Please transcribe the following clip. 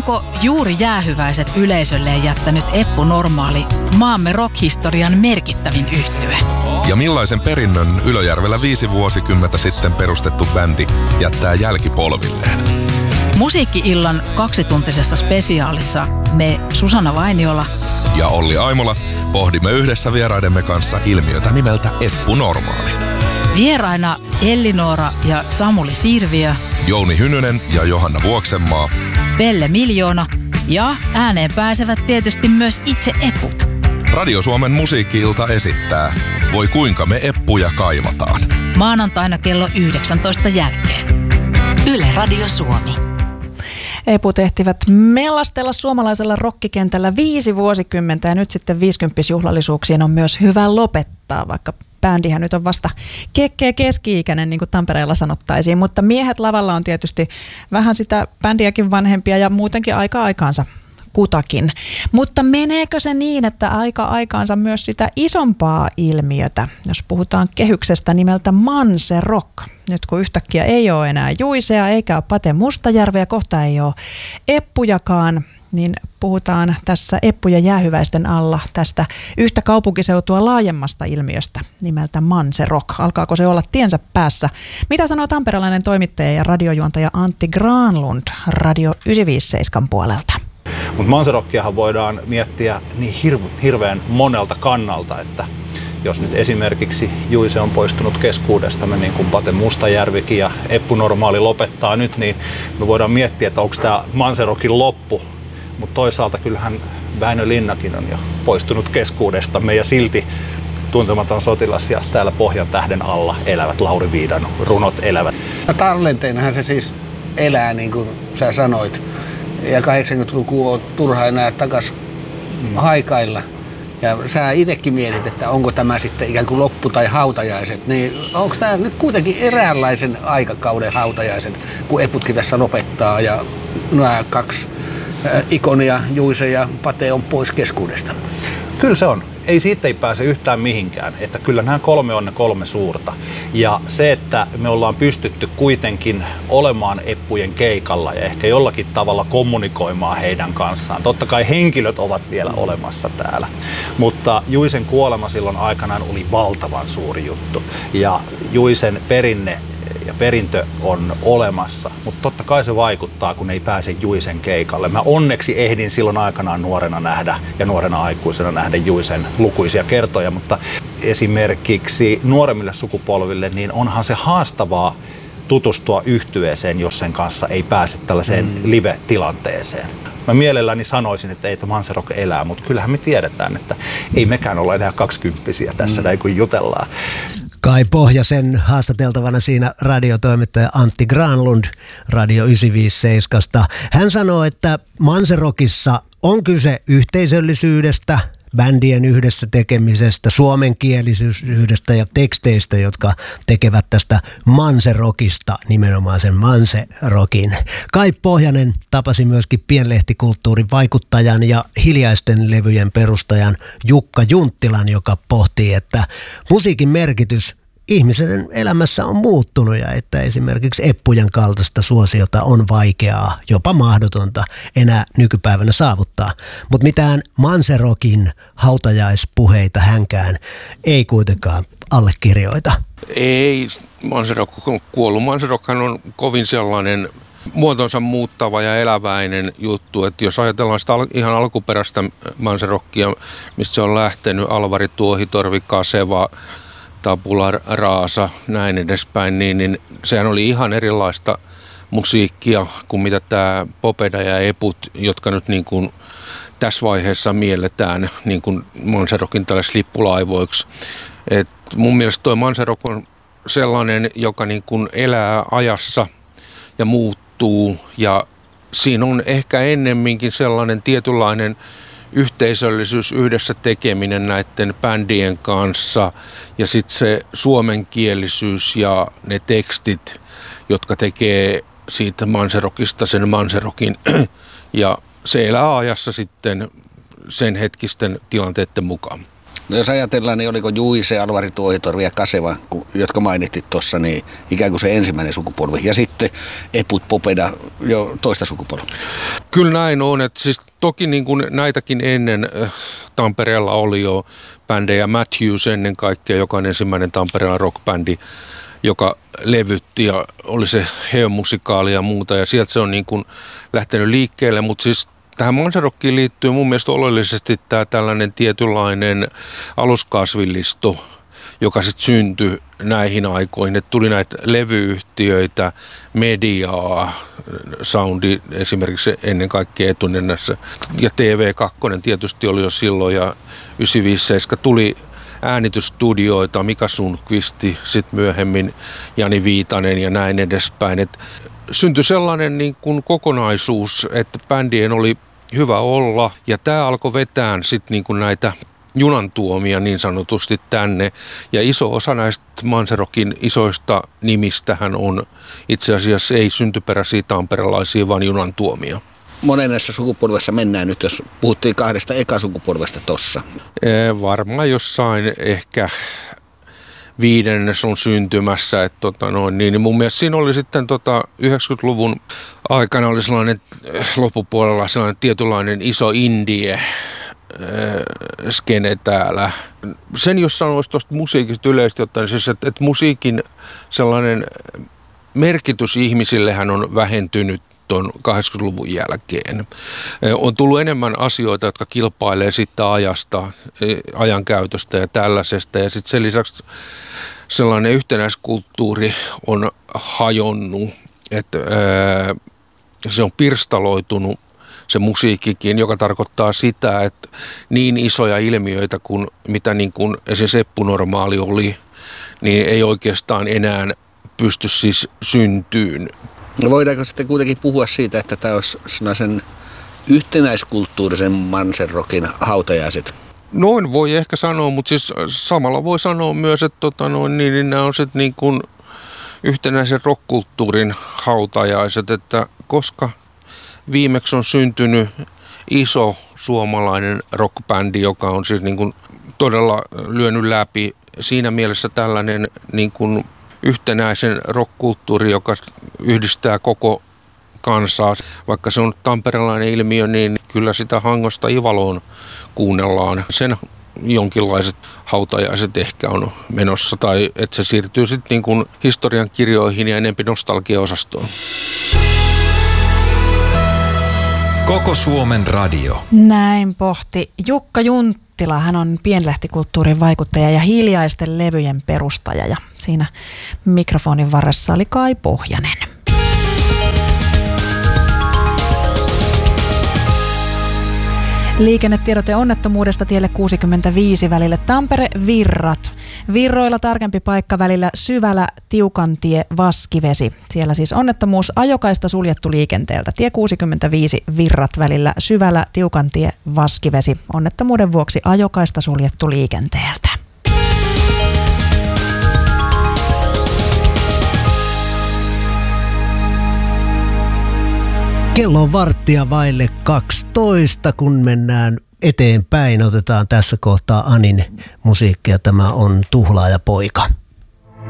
Onko juuri jäähyväiset yleisölleen jättänyt Eppu Normaali maamme rock-historian merkittävin yhtye? Ja millaisen perinnön Ylöjärvellä 5 vuosikymmentä sitten perustettu bändi jättää jälkipolvilleen? Musiikki-illan 2-tuntisessa spesiaalissa me Susanna Vainiola ja Olli Aimola pohdimme yhdessä vieraidemme kanssa ilmiötä nimeltä Eppu Normaali. Vieraina Elli-Noora ja Samuli Sirviö, Jouni Hynynen ja Johanna Vuoksenmaa, Pelle Miljoona ja ääneen pääsevät tietysti myös itse eput. Radio Suomen musiikki-ilta esittää Voi kuinka me eppuja kaivataan. Maanantaina kello 19 jälkeen. Yle Radio Suomi. Eput ehtivät mellastella suomalaisella rokkikentällä 5 vuosikymmentä ja nyt sitten 50-juhlallisuuksiin on myös hyvä lopettaa, vaikka bändihän nyt on vasta kekkeä keski-ikäinen, niin kuin Tampereella sanottaisiin, mutta miehet lavalla on tietysti vähän sitä bändiäkin vanhempia ja muutenkin aikaansa kutakin. Mutta meneekö se niin, että aikaansa myös sitä isompaa ilmiötä, jos puhutaan kehyksestä nimeltä Manse Rock? Nyt kun yhtäkkiä ei ole enää Juisea eikä ole Pate Mustajärveä, kohta ei ole Eppujakaan, niin puhutaan tässä Eppu ja jäähyväisten alla tästä yhtä kaupunkiseutua laajemmasta ilmiöstä nimeltä Manse Rock. Alkaako se olla tiensä päässä? Mitä sanoo tamperelainen toimittaja ja radiojuontaja Antti Granlund Radio 957 puolelta? Mutta Manse Rockiahan voidaan miettiä niin hirveän monelta kannalta, että jos nyt esimerkiksi Juise on poistunut keskuudestamme, niin kuin Pate Mustajärvikin ja Eppu Normaali lopettaa nyt, niin me voidaan miettiä, että onko tämä Manse Rockin loppu. Mutta toisaalta kyllähän Väinö Linnakin on jo poistunut keskuudestamme ja silti Tuntematon sotilas ja täällä Pohjan tähden alla elävät Lauri Viidan runot elävät. Tallenteenahan se siis elää, niin kuin sä sanoit. Ja 80-luku on turha enää takas haikailla. Ja sä itsekin mietit, että onko tämä sitten ikään kuin loppu tai hautajaiset. Niin onko tämä nyt kuitenkin eräänlaisen aikakauden hautajaiset, kun Eputkin tässä lopettaa ja nämä 2 ikonia, Juise ja Pate, on pois keskuudesta? Kyllä se on. Siitä ei pääse yhtään mihinkään. Että kyllä nämä 3 on ne 3 suurta. Ja se, että me ollaan pystytty kuitenkin olemaan Eppujen keikalla ja ehkä jollakin tavalla kommunikoimaan heidän kanssaan. Totta kai henkilöt ovat vielä olemassa täällä. Mutta Juisen kuolema silloin aikanaan oli valtavan suuri juttu. Ja Juisen perinne ja perintö on olemassa, mutta totta kai se vaikuttaa, kun ei pääse Juisen keikalle. Mä onneksi ehdin silloin aikanaan nuorena nähdä ja nuorena aikuisena nähdä Juisen lukuisia kertoja, mutta esimerkiksi nuoremmille sukupolville niin onhan se haastavaa tutustua yhtyeeseen, jos sen kanssa ei pääse tällaiseen live-tilanteeseen. Mä mielelläni sanoisin, että ei Manse Rock elää, mutta kyllähän me tiedetään, että ei mekään olla enää 20-vuotiaita tässä näin kun jutellaan. Kai Pohjasen haastateltavana siinä radiotoimittaja Antti Granlund Radio 957. Hän sanoo, että Manse Rockissa on kyse yhteisöllisyydestä, bändien yhdessä tekemisestä, suomenkielisyydestä ja teksteistä, jotka tekevät tästä Manse Rockista nimenomaan sen Manse Rockin. Kai Pohjanen tapasi myöskin pienlehtikulttuurin vaikuttajan ja hiljaisten levyjen perustajan Jukka Junttilan, joka pohtii, että musiikin merkitys ihmisen elämässä on muuttunut ja että esimerkiksi Eppujen kaltaista suosiota on vaikeaa, jopa mahdotonta enää nykypäivänä saavuttaa. Mutta mitään Manse Rockin hautajaispuheita hänkään ei kuitenkaan allekirjoita. Ei, Manse Rock on kuollut. Manse Rockhan on kovin sellainen muotonsa muuttava ja eläväinen juttu, että jos ajatellaan sitä ihan alkuperäistä Manse Rockia, mistä se on lähtenyt, Alvari Tuohitorvi, Kaseva, Tabula Rasa, näin edespäin, niin sehän oli ihan erilaista musiikkia kuin mitä tämä Popeda ja Eput, jotka nyt niin kuin tässä vaiheessa mielletään niin kuin Manse Rockin tällaisiksi lippulaivoiksi. Et mun mielestä tuo Manse Rock on sellainen, joka niin kuin elää ajassa ja muuttuu, ja siinä on ehkä ennemminkin sellainen tietynlainen yhteisöllisyys, yhdessä tekeminen näiden bändien kanssa ja sitten se suomenkielisyys ja ne tekstit, jotka tekee siitä Manse Rockista sen Manse Rockin ja se elää ajassa sitten sen hetkisten tilanteiden mukaan. No jos ajatellaan, niin oliko Juise, Alvari Tuohitorvi ja Kaseva, jotka mainittiin tuossa, niin ikään kuin se ensimmäinen sukupolvi. Ja sitten Eput Popeda jo toista sukupolvea. Kyllä näin on. Että siis toki niin kuin näitäkin ennen Tampereella oli jo bändejä. Matthews ennen kaikkea, joka on ensimmäinen Tampereella rockbändi, joka levytti ja oli se Heo-musikaali ja muuta. Ja sieltä se on niin kuin lähtenyt liikkeelle, mutta siis tähän Manserockiin liittyy mun mielestä oleellisesti tämä tällainen tietynlainen aluskasvillisto, joka sitten syntyi näihin aikoihin. Että tuli näitä levyyhtiöitä, mediaa, soundi esimerkiksi ennen kaikkea etunenässä. Ja TV2 tietysti oli jo silloin ja 957 tuli äänitysstudioita, Mika Sundqvisti, sitten myöhemmin Jani Viitanen ja näin edespäin. Et syntyi sellainen niin kuin kokonaisuus, että bändien oli hyvä olla ja tämä alkoi vetää sitten niin kuin näitä junantuomia niin sanotusti tänne. Ja iso osa näistä Manserockin isoista nimistähän on itse asiassa ei syntyperäisiä tamperelaisia, vaan junantuomia. Monennessa sukupolvessa mennään nyt, jos puhuttiin 2 ekasukupolvesta tossa? Varmaan jossain ehkä 5. on syntymässä. Että niin mun mielestä siinä oli sitten 90-luvun aikana oli sellainen loppupuolella sellainen tietynlainen iso indie skene täällä. Sen jos sanoisi tuosta musiikista yleisesti ottaen, siis että musiikin sellainen merkitys ihmisillehän on vähentynyt tuon 80-luvun jälkeen. On tullut enemmän asioita, jotka kilpailee sitten ajasta, ajankäytöstä ja tällaisesta. Ja sitten sen lisäksi sellainen yhtenäiskulttuuri on hajonnut, että se on pirstaloitunut se musiikkikin, joka tarkoittaa sitä, että niin isoja ilmiöitä kuin mitä niin kuin esimerkiksi eppunormaali oli, niin ei oikeastaan enää pysty siis syntyyn. No voidaanko sitten kuitenkin puhua siitä, että tämä olisi sellaisen yhtenäiskulttuurisen Manserockin hautajaiset? Noin voi ehkä sanoa, mutta siis samalla voi sanoa myös, että niin nämä on sitten niin kuin yhtenäisen rockkulttuurin hautajaiset, että koska viimeksi on syntynyt iso suomalainen rockbändi, joka on siis niin kuin todella lyönyt läpi. Siinä mielessä tällainen niin kuin yhtenäisen rockkulttuuri, joka yhdistää koko kansaa. Vaikka se on tamperelainen ilmiö, niin kyllä sitä Hangosta Ivaloon kuunnellaan. Sen jonkinlaiset hautajaiset ehkä on menossa, tai että se siirtyy sitten niin kuin historian kirjoihin ja enempi nostalgiaosastoon. Koko Suomen radio. Näin pohti Jukka Junttila. Hän on pienlehtikulttuurin vaikuttaja ja hiljaisten levyjen perustaja. Ja siinä mikrofonin varressa oli Kai Pohjanen. Liikennetiedote onnettomuudesta tielle 65 välille Tampere-Virrat. Virroilla tarkempi paikka välillä Syvälä, Tiukantie, Vaskivesi. Siellä siis onnettomuus, ajokaista suljettu liikenteeltä. Tie 65 Virrat välillä Syvälä, Tiukantie, Vaskivesi. Onnettomuuden vuoksi ajokaista suljettu liikenteeltä. Kello on 11:15, kun mennään eteenpäin. Otetaan tässä kohtaa Anin musiikkia. Tämä on Tuhlaaja poika.